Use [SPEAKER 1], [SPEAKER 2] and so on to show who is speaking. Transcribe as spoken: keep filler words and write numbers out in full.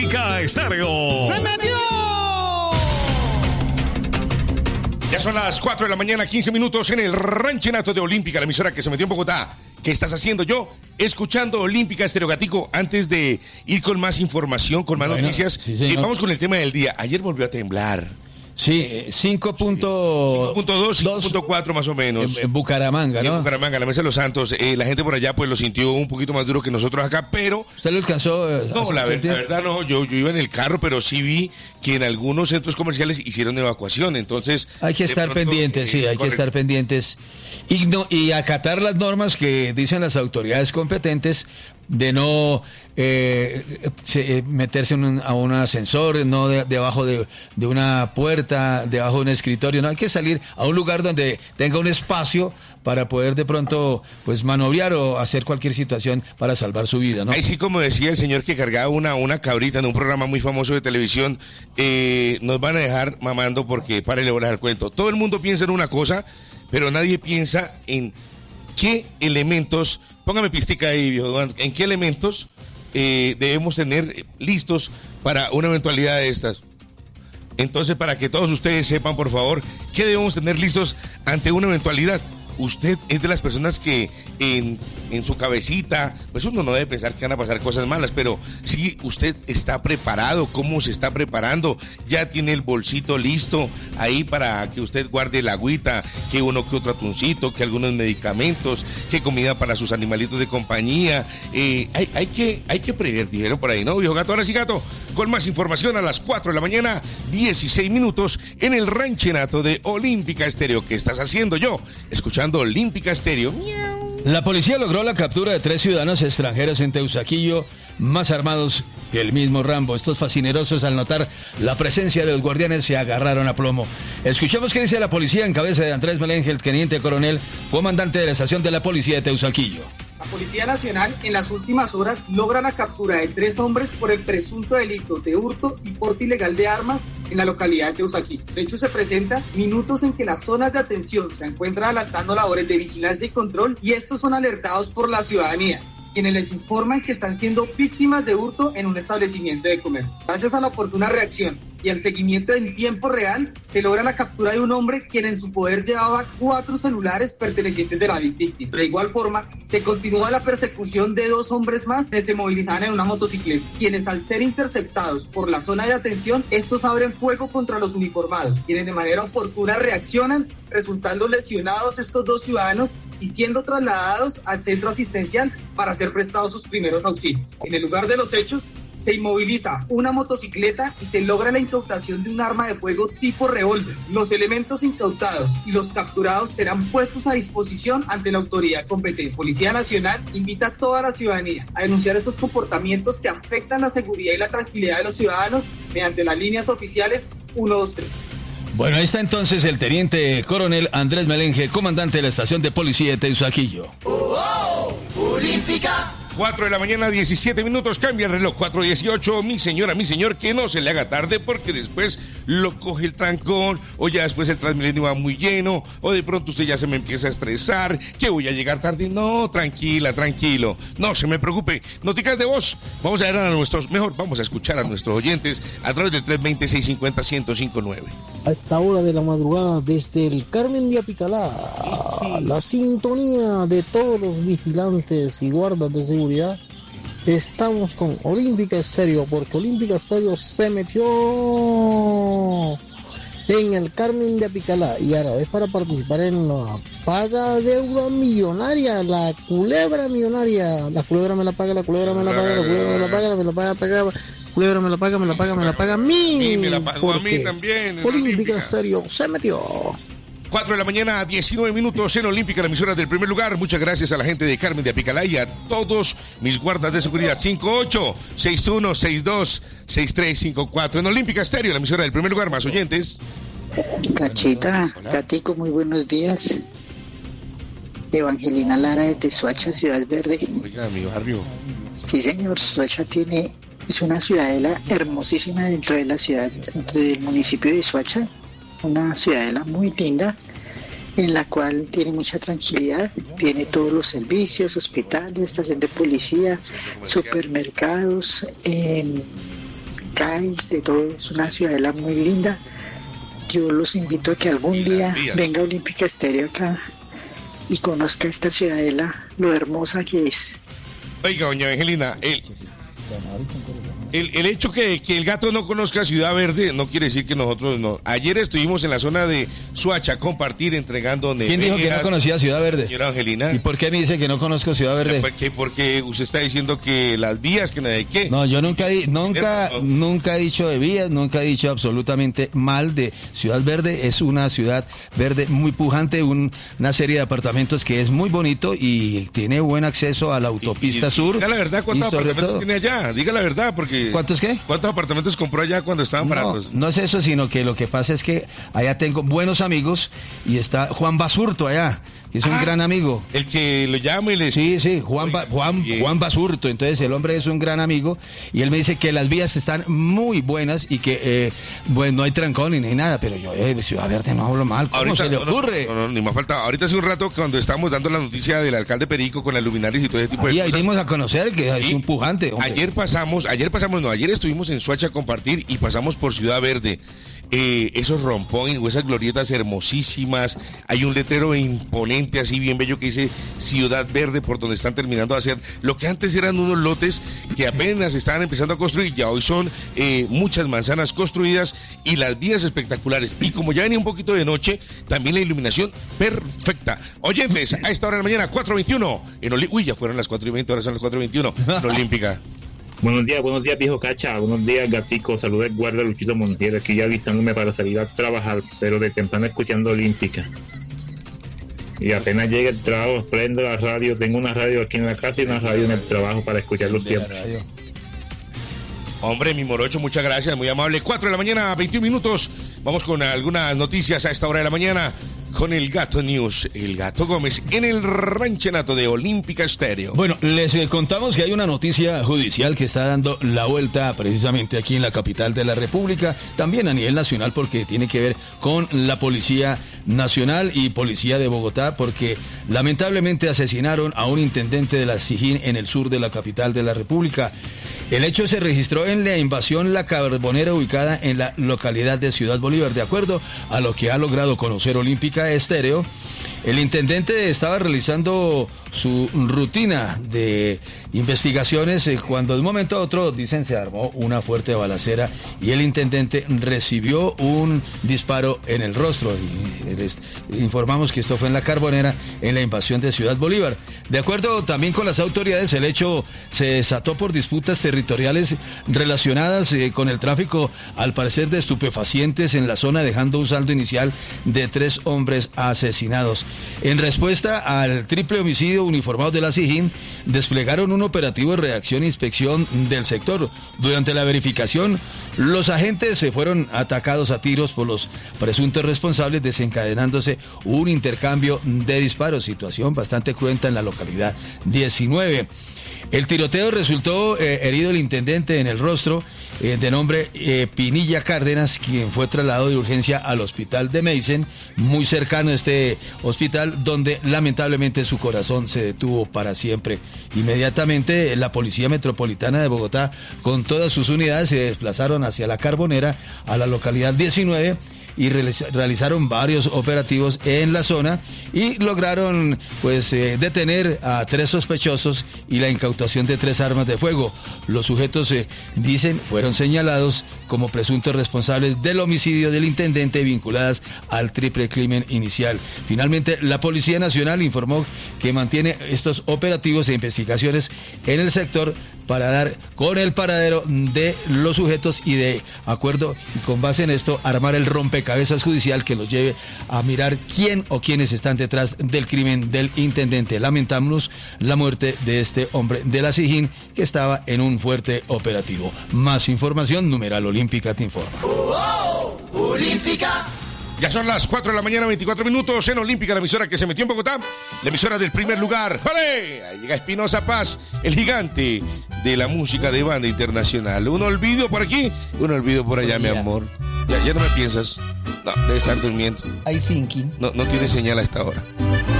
[SPEAKER 1] Estéreo.
[SPEAKER 2] ¡Se metió!
[SPEAKER 1] Ya son las cuatro de la mañana, quince minutos en el Ranchenato de Olímpica, la emisora que se metió en Bogotá. ¿Qué estás haciendo yo? Escuchando Olímpica Estéreo. Gatico, antes de ir con más información, con más bueno, noticias, sí, eh, vamos con el tema del día. Ayer volvió a temblar.
[SPEAKER 3] Sí, cinco punto dos,
[SPEAKER 1] cinco punto cuatro más o menos.
[SPEAKER 3] En, en Bucaramanga, ¿no?
[SPEAKER 1] En Bucaramanga, la Mesa de los Santos. Eh, la gente por allá pues lo sintió un poquito más duro que nosotros acá, pero...
[SPEAKER 3] ¿Usted lo alcanzó? Eh,
[SPEAKER 1] no, la, ver, la verdad no, yo, yo iba en el carro, pero sí vi que en algunos centros comerciales hicieron evacuación, entonces...
[SPEAKER 3] Hay que estar pronto, pendientes, eh, sí, hay correcto. que estar pendientes y, no, y acatar las normas que dicen las autoridades competentes de no eh, se, meterse en un, a un ascensor, no de, debajo de, de una puerta, debajo de un escritorio, no, hay que salir a un lugar donde tenga un espacio para poder de pronto pues maniobrar o hacer cualquier situación para salvar su vida, ¿no?
[SPEAKER 1] Ahí sí, como decía el señor que cargaba una, una cabrita en un programa muy famoso de televisión, eh, nos van a dejar mamando porque párele bolas al cuento. Todo el mundo piensa en una cosa, pero nadie piensa en qué elementos, póngame pistica ahí, viejo Duan, en qué elementos eh, debemos tener listos para una eventualidad de estas. Entonces, para que todos ustedes sepan, por favor, qué debemos tener listos ante una eventualidad. Usted es de las personas que en, en su cabecita, pues uno no debe pensar que van a pasar cosas malas, pero si usted está preparado, cómo se está preparando, ya tiene el bolsito listo ahí para que usted guarde el agüita, que uno que otro atuncito, que algunos medicamentos, que comida para sus animalitos de compañía. Eh, hay, hay, que, hay que prever, dijeron por ahí, ¿no, viejo gato? Ahora sí, gato, con más información a las cuatro de la mañana, dieciséis minutos, en el Ranchenato de Olímpica Estéreo. ¿Qué estás haciendo yo? Escuchando Olímpica Estéreo.
[SPEAKER 3] La policía logró la captura de tres ciudadanos extranjeros en Teusaquillo, más armados que el mismo Rambo. Estos fascinerosos, al notar la presencia de los guardianes, se agarraron a plomo. Escuchemos qué dice la policía en cabeza de Andrés Meléngez, teniente coronel, comandante de la estación de la policía de Teusaquillo.
[SPEAKER 4] La Policía Nacional en las últimas horas logra la captura de tres hombres por el presunto delito de hurto y porte ilegal de armas en la localidad de Teusaquillo. Los hechos se presentan minutos en que las zonas de atención se encuentran adelantando labores de vigilancia y control, y estos son alertados por la ciudadanía, quienes les informan que están siendo víctimas de hurto en un establecimiento de comercio. Gracias a la oportuna reacción y al seguimiento en tiempo real, se logra la captura de un hombre quien en su poder llevaba cuatro celulares pertenecientes de la víctima. De igual forma, se continúa la persecución de dos hombres más que se movilizaban en una motocicleta, quienes al ser interceptados por la zona de atención, estos abren fuego contra los uniformados, quienes de manera oportuna reaccionan, resultando lesionados estos dos ciudadanos y siendo trasladados al centro asistencial para ser prestados sus primeros auxilios. En el lugar de los hechos, se inmoviliza una motocicleta y se logra la incautación de un arma de fuego tipo revólver. Los elementos incautados y los capturados serán puestos a disposición ante la autoridad competente. Policía Nacional invita a toda la ciudadanía a denunciar esos comportamientos que afectan la seguridad y la tranquilidad de los ciudadanos mediante las líneas oficiales uno dos tres.
[SPEAKER 3] Bueno, ahí está entonces el teniente coronel Andrés Meléngez, comandante de la estación de policía de Teusaquillo.
[SPEAKER 2] ¡Oh, oh! ¡Olímpica!
[SPEAKER 1] cuatro de la mañana, diecisiete minutos, cambia el reloj, cuatro dieciocho, mi señora, mi señor, que no se le haga tarde porque después lo coge el trancón, o ya después el Transmilenio va muy lleno, o de pronto usted ya se me empieza a estresar, que voy a llegar tarde. No, tranquila, tranquilo, no se me preocupe. Noticas de voz, vamos a ver a nuestros, mejor, vamos a escuchar a nuestros oyentes a través del tres veinte, seiscientos cincuenta, ciento cinco nueve.
[SPEAKER 5] A esta hora de la madrugada, desde el Carmen de Apicalá, la sintonía de todos los vigilantes y guardas de seguridad. Estamos con Olímpica Estéreo, porque Olímpica Estéreo se metió en el Carmen de Apicalá y ahora es para participar en la paga deuda millonaria, la culebra millonaria. La culebra me la paga, la culebra me la paga, la culebra me la paga, me la paga, paga. Culebra me la paga, me la paga, me la paga a mí.
[SPEAKER 1] Y me la pagó a mí también.
[SPEAKER 5] Olímpica Estéreo se metió.
[SPEAKER 1] cuatro de la mañana, diecinueve minutos en Olímpica, la emisora del primer lugar. Muchas gracias a la gente de Carmen de Apicalá y a todos mis guardas de seguridad. cinco ocho, seis uno, seis dos, seis tres cinco cuatro. En Olímpica Estéreo, la emisora del primer lugar. Más oyentes.
[SPEAKER 6] Cachita, Gatico, muy buenos días. Evangelina Lara de Suacha, Ciudad Verde.
[SPEAKER 1] Oiga, mi barrio.
[SPEAKER 6] Sí, señor, Suacha tiene, es una ciudadela hermosísima dentro de la ciudad, dentro del municipio de Suacha. Una ciudadela muy linda, en la cual tiene mucha tranquilidad, tiene todos los servicios, hospitales, estación de policía, supermercados, eh, CAIS, de todo. Es una ciudadela muy linda. Yo los invito a que algún día venga Olímpica Estéreo acá y conozca esta ciudadela, lo hermosa que es.
[SPEAKER 1] Oiga, doña Angelina, el, el, el hecho que, que el gato no conozca Ciudad Verde no quiere decir que nosotros no. Ayer estuvimos en la zona de Soacha, compartir, entregando neveras.
[SPEAKER 3] ¿Quién dijo que no conocía Ciudad Verde?
[SPEAKER 1] Señora Angelina.
[SPEAKER 3] ¿Y por qué me dice que no conozco Ciudad Verde?
[SPEAKER 1] Porque, porque usted está diciendo que las vías, que no hay qué.
[SPEAKER 3] No, yo nunca, di, nunca,
[SPEAKER 1] no.
[SPEAKER 3] nunca he dicho de vías, nunca he dicho absolutamente mal de Ciudad Verde. Es una ciudad verde muy pujante, un, una serie de apartamentos que es muy bonito y tiene buen acceso a la autopista
[SPEAKER 1] y, y,
[SPEAKER 3] sur.
[SPEAKER 1] Diga la verdad, ¿cuántos apartamentos
[SPEAKER 3] todo,
[SPEAKER 1] tiene allá? Diga la verdad, porque...
[SPEAKER 3] ¿Cuántos qué?
[SPEAKER 1] ¿Cuántos apartamentos compró allá cuando estaban
[SPEAKER 3] No,
[SPEAKER 1] baratos?
[SPEAKER 3] no es eso, sino que lo que pasa es que allá tengo buenos amigos y está Juan Basurto allá, que es un
[SPEAKER 1] Ah,
[SPEAKER 3] gran amigo.
[SPEAKER 1] El que lo llama y le...
[SPEAKER 3] Sí, sí, Juan, ba, Juan, Juan Basurto. Entonces el hombre es un gran amigo y él me dice que las vías están muy buenas y que eh, bueno, no hay trancón ni nada, pero yo eh, de Ciudad Verde no hablo mal. ¿Cómo
[SPEAKER 1] Ahorita,
[SPEAKER 3] se le
[SPEAKER 1] no, no,
[SPEAKER 3] ocurre?
[SPEAKER 1] No, no, ni más falta. Ahorita hace un rato cuando estábamos dando la noticia del alcalde Perico con las luminarias y todo ese tipo
[SPEAKER 3] Ahí,
[SPEAKER 1] de
[SPEAKER 3] ahí
[SPEAKER 1] cosas.
[SPEAKER 3] dimos a conocer que es
[SPEAKER 1] Sí.
[SPEAKER 3] un pujante. Hombre.
[SPEAKER 1] Ayer pasamos, ayer pasamos, no, ayer estuvimos en Soacha a compartir y pasamos por Ciudad Verde. Eh, esos rompones o esas glorietas hermosísimas. Hay un letrero imponente, así bien bello, que dice Ciudad Verde, por donde están terminando de hacer lo que antes eran unos lotes que apenas estaban empezando a construir. Ya hoy son eh, muchas manzanas construidas y las vías espectaculares. Y como ya venía un poquito de noche, también la iluminación perfecta. Oyentes, a esta hora de la mañana, cuatro veintiuno. En Oli- Uy, ya fueron las cuatro y veinte, ahora son las cuatro y veintiuno. En Olímpica.
[SPEAKER 7] Buenos días, buenos días, viejo Cacha. Buenos días, gatico. Saludos, guarda Luchito Montiel. Aquí ya listándome para salir a trabajar, pero de temprano escuchando Olímpica. Y apenas llega el trabajo, prendo la radio. Tengo una radio aquí en la casa y una radio en el trabajo para escucharlo siempre.
[SPEAKER 1] Hombre, mi morocho, muchas gracias, muy amable. cuatro de la mañana, veintiún minutos. Vamos con algunas noticias a esta hora de la mañana con el Gato News, el Gato Gómez, en el ranchenato de Olímpica Estéreo.
[SPEAKER 3] Bueno, les eh, contamos que hay una noticia judicial que está dando la vuelta precisamente aquí en la capital de la República, también a nivel nacional porque tiene que ver con la Policía Nacional y Policía de Bogotá, porque lamentablemente asesinaron a un intendente de la Sijín en el sur de la capital de la República. El hecho se registró en la invasión La Carbonera, ubicada en la localidad de Ciudad Bolívar. De acuerdo a lo que ha logrado conocer Olímpica Estéreo, el intendente estaba realizando su rutina de investigaciones eh, cuando de un momento a otro, dicen, se armó una fuerte balacera y el intendente recibió un disparo en el rostro. Y les informamos que esto fue en La Carbonera, en la invasión de Ciudad Bolívar. De acuerdo también con las autoridades, el hecho se desató por disputas territoriales relacionadas eh, con el tráfico, al parecer, de estupefacientes en la zona, dejando un saldo inicial de tres hombres asesinados. En respuesta al triple homicidio, uniformados de la Sijín desplegaron un operativo de reacción e inspección del sector. Durante la verificación, los agentes se fueron atacados a tiros por los presuntos responsables, desencadenándose un intercambio de disparos, situación bastante cruenta en la localidad diecinueve. El tiroteo resultó eh, herido el intendente en el rostro, eh, de nombre eh, Pinilla Cárdenas, quien fue trasladado de urgencia al hospital de Meissen, muy cercano a este hospital, donde lamentablemente su corazón se detuvo para siempre. Inmediatamente la Policía Metropolitana de Bogotá, con todas sus unidades, se desplazaron hacia La Carbonera, a la localidad diecinueve, y realizaron varios operativos en la zona y lograron pues eh, detener a tres sospechosos y la incautación de tres armas de fuego. Los sujetos, eh, dicen, fueron señalados como presuntos responsables del homicidio del intendente, vinculadas al triple crimen inicial. Finalmente, la Policía Nacional informó que mantiene estos operativos e investigaciones en el sector para dar con el paradero de los sujetos y, de acuerdo y con base en esto, armar el rompecabezas judicial que los lleve a mirar quién o quiénes están detrás del crimen del intendente. Lamentamos la muerte de este hombre de la Sijín, que estaba en un fuerte operativo. Más información, numeral Olímpica te informa.
[SPEAKER 2] Oh, oh, Olímpica.
[SPEAKER 1] Ya son las cuatro de la mañana, veinticuatro minutos, en Olímpica, la emisora que se metió en Bogotá, la emisora del primer lugar. ¡Jale! Ahí llega Espinosa Paz, el gigante de la música de banda internacional. Un olvido por aquí, un olvido por allá, mi amor. Ya, ya no me piensas. No, debe estar durmiendo.
[SPEAKER 3] I thinking.
[SPEAKER 1] No, no tiene señal a esta hora.